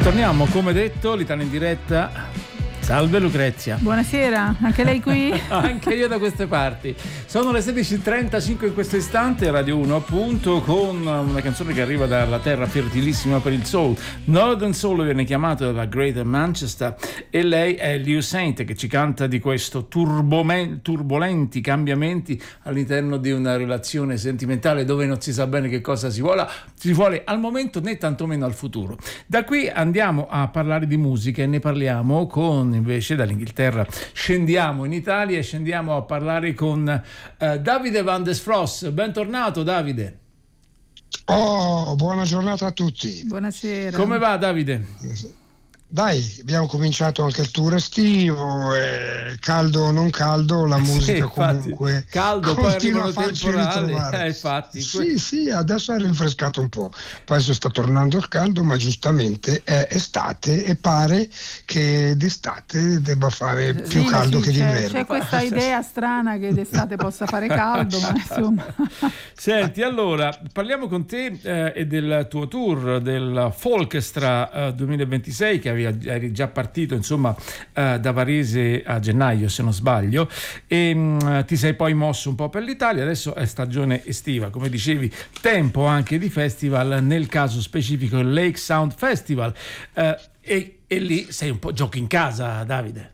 Ritorniamo, come detto, l'Italia in diretta. Salve Lucrezia. Buonasera, anche lei qui? Anche io da queste parti. Sono le 16:35 in questo istante, Radio 1 appunto, con una canzone che arriva dalla terra fertilissima per il soul. Northern Soul viene chiamato dalla Greater Manchester e lei è Liu Saint, che ci canta di questo turbolenti cambiamenti all'interno di una relazione sentimentale dove non si sa bene che cosa si vuole al momento né tantomeno al futuro. Da qui andiamo a parlare di musica e ne parliamo con, invece, dall'Inghilterra scendiamo in Italia e scendiamo a parlare con Davide Van der Sfros. Bentornato Davide. Buona giornata a tutti. Buonasera. Come va Davide? Dai, abbiamo cominciato anche il tour estivo, caldo o non caldo, la musica comunque caldo, poi continua arrivano a farci temporali, ritrovare. Infatti. Sì, adesso è rinfrescato un po', adesso sta tornando il caldo, ma giustamente è estate e pare che d'estate debba fare più caldo che d'inverno. C'è questa idea strana che d'estate possa fare caldo, ma insomma. Senti, allora, parliamo con te e del tuo tour, del Folkestra 2026, che eri già partito, insomma, da Varese a gennaio, se non sbaglio, e ti sei poi mosso un po' per l'Italia. Adesso è stagione estiva, come dicevi, tempo anche di festival, nel caso specifico il Lake Sound Festival, e lì sei un po' giochi in casa, Davide.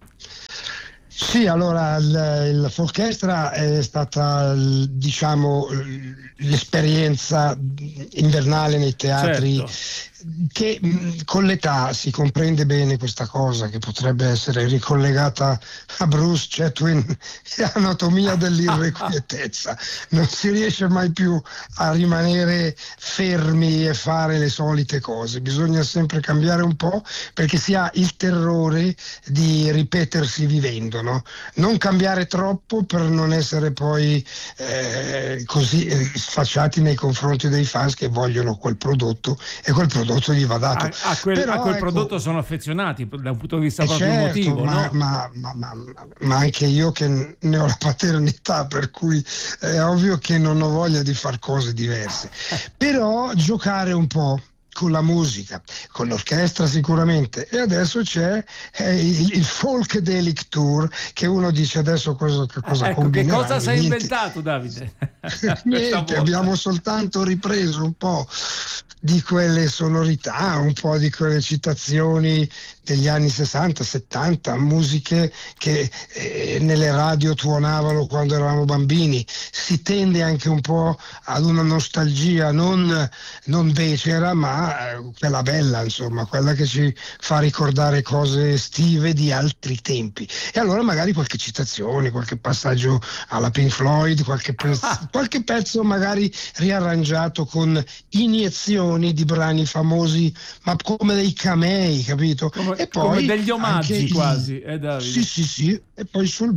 Sì, allora il Folkestra è stata, diciamo, l'esperienza invernale nei teatri, certo, che con l'età si comprende bene questa cosa, che potrebbe essere ricollegata a Bruce Chatwin e Anatomia dell'irrequietezza. Non si riesce mai più a rimanere fermi e fare le solite cose, bisogna sempre cambiare un po', perché si ha il terrore di ripetersi vivendo, no? Non cambiare troppo per non essere poi così sfacciati nei confronti dei fans che vogliono quel prodotto e quel prodotto gli va dato. A quel prodotto sono affezionati da un punto di vista proprio certo, emotivo, no? ma anche io che ne ho la paternità, per cui è ovvio che non ho voglia di far cose diverse, però giocare un po' con la musica, con l'orchestra sicuramente, e adesso c'è il Folkadelic Tour, che uno dice adesso cosa combineranno. Che cosa sei inventato, Davide? Niente, abbiamo soltanto ripreso un po' di quelle sonorità, un po' di quelle citazioni degli anni 60-70, musiche che nelle radio tuonavano quando eravamo bambini. Si tende anche un po' ad una nostalgia non becera, ma quella bella, insomma, quella che ci fa ricordare cose estive di altri tempi. E allora magari qualche citazione, qualche passaggio alla Pink Floyd, qualche pezzo magari riarrangiato con iniezioni di brani famosi, ma come dei camei, capito? E poi come degli omaggi quasi, Davide? Sì, e poi sul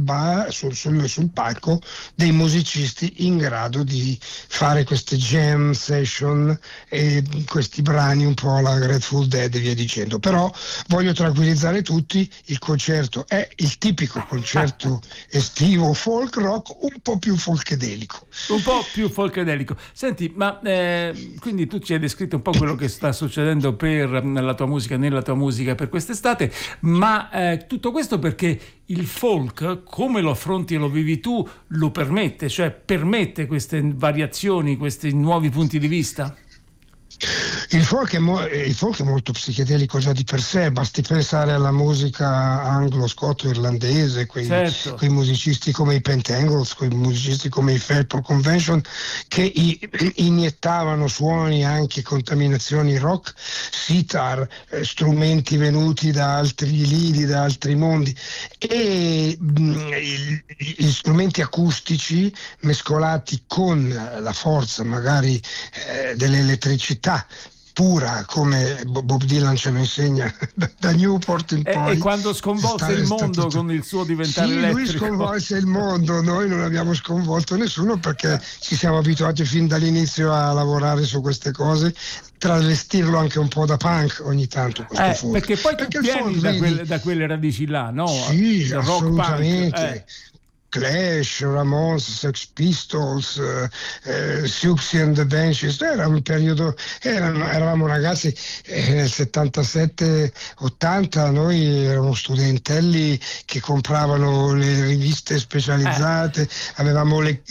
palco dei musicisti in grado di fare queste jam session e questi brani un po' alla Grateful Dead e via dicendo. Però voglio tranquillizzare tutti, il concerto è il tipico concerto estivo folk rock, un po' più folkadelico. Senti, ma quindi tu ci hai descritto un po' quello che sta succedendo nella tua musica per quest'estate, ma tutto questo perché il folk, come lo affronti e lo vivi tu, lo permette, cioè permette queste variazioni, questi nuovi punti di vista? Il folk è molto psichedelico già di per sé, basti pensare alla musica anglo-scoto-irlandese, quei musicisti come i Pentangles, quei musicisti come i Fairport Convention, che iniettavano suoni, anche contaminazioni rock, sitar, strumenti venuti da altri lidi, da altri mondi, e gli strumenti acustici mescolati con la forza magari dell'elettricità pura, come Bob Dylan ce lo insegna da Newport in poi. E quando sconvolse il mondo con il suo diventare elettrico. Lui sconvolse il mondo, noi non abbiamo sconvolto nessuno, perché ci siamo abituati fin dall'inizio a lavorare su queste cose, travestirlo anche un po' da punk ogni tanto, questo folk. Perché poi tu vieni da quelle radici là, no? Sì, rock assolutamente. punk. Clash, Ramones, Sex Pistols, Siouxsie and the Banshees. Era un periodo, eravamo ragazzi nel 77-80, noi eravamo studentelli che compravano le riviste specializzate, avevamo i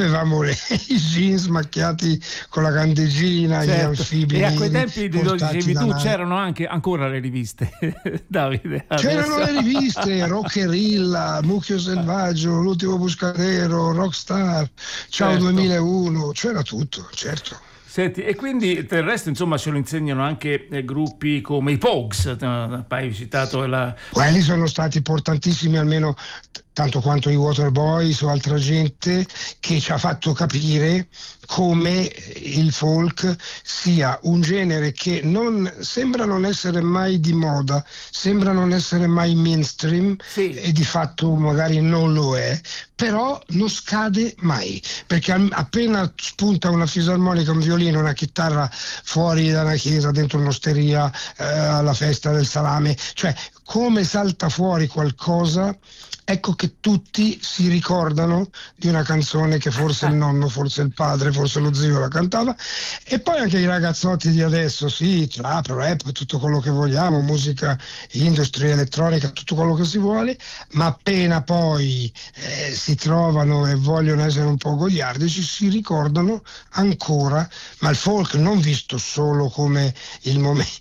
jeans macchiati con la candeggina, certo. Gli anfibi. E a quei tempi, lo dicevi tu, c'erano anche ancora le riviste, Davide. C'erano le riviste, Rockerilla, Mucchio Selvaggio, L'ultimo Buscadero, Rockstar, Ciao, certo. 2001, c'era tutto, certo. Senti, e quindi del resto insomma ce lo insegnano anche gruppi come i Pogues, hai citato quelli sono stati importantissimi, almeno tanto quanto i Waterboys o altra gente, che ci ha fatto capire come il folk sia un genere che sembra non essere mai di moda, sembra non essere mai mainstream, sì. E di fatto magari non lo è, però non scade mai, perché appena spunta una fisarmonica, un violino, una chitarra fuori da una chiesa, dentro un'osteria, alla festa del salame, cioè come salta fuori qualcosa, ecco che tutti si ricordano di una canzone che forse il nonno, forse il padre, forse lo zio la cantava. E poi anche i ragazzotti di adesso, sì, trap, rap, tutto quello che vogliamo, musica industry, elettronica, tutto quello che si vuole, ma appena poi si trovano e vogliono essere un po' goliardici, si ricordano ancora, ma il folk non visto solo come il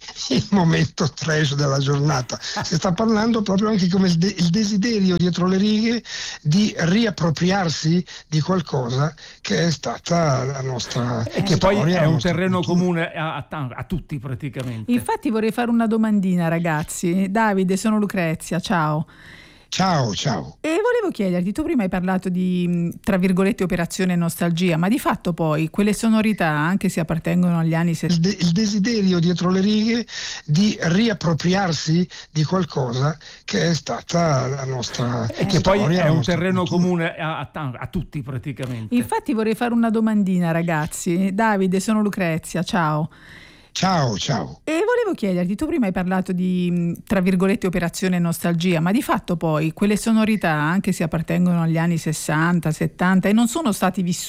momento trash della giornata, si sta parlando proprio anche come il desiderio dietro le righe di riappropriarsi di qualcosa che è stata la nostra e che storia, poi è un terreno cultura. Comune a tutti praticamente. Infatti vorrei fare una domandina, ragazzi. Davide, sono Lucrezia, ciao. Ciao. E volevo chiederti, tu prima hai parlato di, tra virgolette, operazione nostalgia, ma di fatto poi quelle sonorità, anche se appartengono agli anni 70... Il desiderio dietro le righe di riappropriarsi di qualcosa che è stata la nostra e che storia, poi è un terreno cultura. comune a tutti praticamente. Infatti vorrei fare una domandina, ragazzi. Davide, sono Lucrezia, ciao. Ciao. E volevo chiederti, tu prima hai parlato di, tra virgolette, operazione nostalgia, ma di fatto poi quelle sonorità, anche se appartengono agli anni 60, 70 e non sono stati vissuti